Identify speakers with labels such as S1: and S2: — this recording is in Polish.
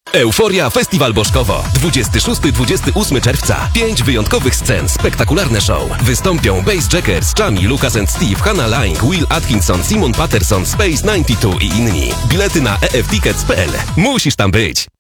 S1: Euforia Festiwal Bożkowo. 26-28 czerwca. 5 wyjątkowych scen, spektakularne show. Wystąpią Bass Jackers, Chami, Lucas and Steve, Hannah Lang, Will Atkinson, Simon Patterson, Space 92 i inni. Bilety na eftickets.pl. Musisz tam być.